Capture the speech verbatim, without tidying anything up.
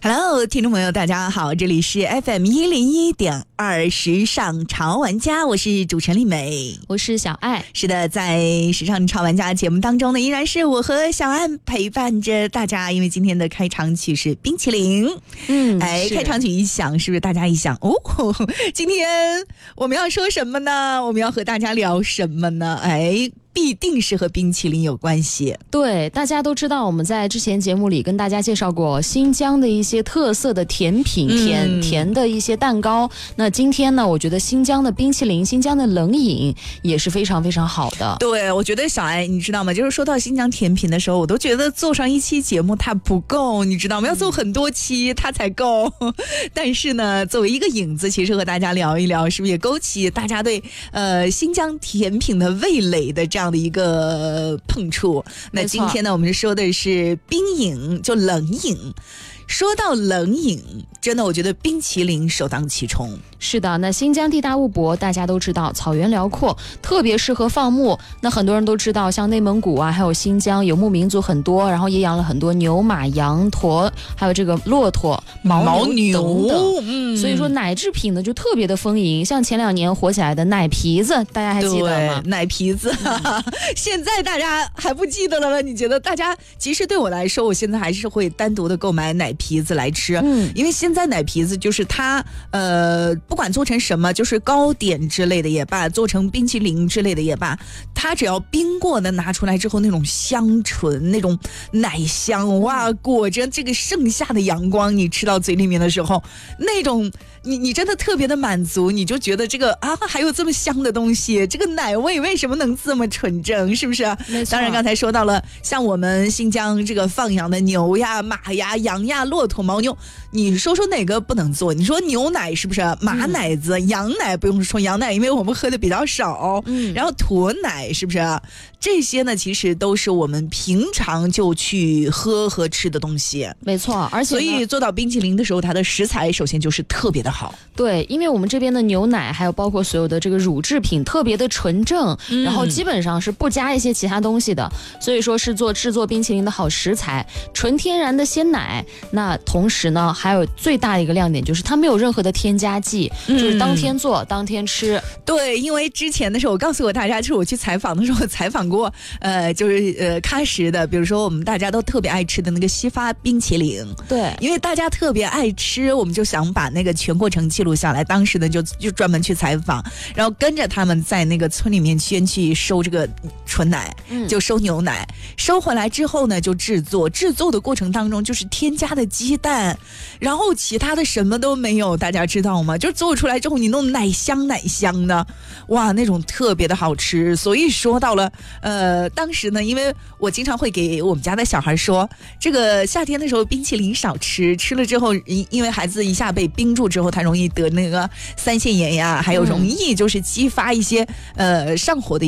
Hello， 听众朋友，大家好，这里是 F M 一零一点二时尚潮玩家，我是主持人丽美， 我是小爱。 是的，在时尚潮玩家节目当中呢，依然是我和小爱陪伴着大家，因为今天的开场曲是冰淇淋。 嗯， 哎，开场曲一响，是不是大家一想哦，今天我们要说什么呢？我们要和大家聊什么呢？哎，必定是和冰淇淋有关系。 对，大家都知道我们在之前节目里跟大家介绍过新疆的一些特色的甜品，甜、嗯、甜的一些蛋糕。那今天呢，我觉得新疆的冰淇淋，新疆的冷饮也是非常非常好的。 对，我觉得小艾你知道吗，就是说到新疆甜品的时候，我都觉得做上一期节目它不够，你知道吗？要做很多期它才够。但是呢，作为一个影子，其实和大家聊一聊，是不是也勾起大家对呃新疆甜品的味蕾的这样这样的一个碰触。那今天呢，我们说的是冰饮，就冷饮。说到冷饮，真的我觉得冰淇淋首当其冲。 是的，那新疆地大物博，大家都知道草原辽阔，特别适合放牧。那很多人都知道，像内蒙古啊，还有新疆游牧民族很多，然后也养了很多牛、马、羊、驼，还有这个骆驼、牦牛等等。嗯，所以说奶制品呢就特别的丰盈。像前两年火起来的奶皮子，大家还记得吗？ 奶皮子，嗯、现在大家还不记得了吗？你觉得大家其实对我来说，我现在还是会单独的购买奶皮子来吃，嗯，因为现在奶皮子就是它，呃，不管做成什么，就是糕点之类的也罢，做成冰淇淋之类的也罢，它只要冰过的拿出来之后，那种香醇，那种奶香，哇，裹着这个盛夏的阳光，你吃到嘴里面的时候，那种你你真的特别的满足，你就觉得这个啊，还有这么香的东西，这个奶味为什么能这么纯正，是不是？当然，刚才说到了，像我们新疆这个放养的牛呀、马呀、羊呀、骆驼、牦牛，你说说哪个不能做？你说牛奶是不是？马奶子、嗯、羊奶不用说，羊奶因为我们喝的比较少，嗯，然后驼奶是不是？这些呢，其实都是我们平常就去喝和吃的东西。 没错，而且所以做到冰淇淋的时候，它的食材首先就是特别的好。 对，因为我们这边的牛奶还有包括所有的这个乳制品特别的纯正，嗯、然后基本上是不加一些其他东西的，所以说是做制作冰淇淋的好食材，纯天然的鲜奶。那同时呢，还有最大的一个亮点就是它没有任何的添加剂，嗯、就是当天做当天吃。 对，因为之前的时候我告诉过大家，就是我去采访的时候采访过，呃，就是呃喀什的，比如说我们大家都特别爱吃的那个西发冰淇淋。 对， 因为大家特别爱吃，我们就想把那个全过程记录下来。当时呢就就专门去采访，然后跟着他们在那个村里面先去收这个纯奶，嗯、就收牛奶，收回来之后呢就制作，制作的过程当中就是添加的鸡蛋，然后其他的什么都没有，大家知道吗？就做出来之后你弄奶香奶香的，哇，那种特别的好吃。所以说到了呃当时呢，因为我经常会给我们家的小孩说，这个夏天的时候冰淇淋少吃，吃了之后因为孩子一下被冰住之后，他容易得那个三腺炎呀，还有容易就是激发一些呃上火的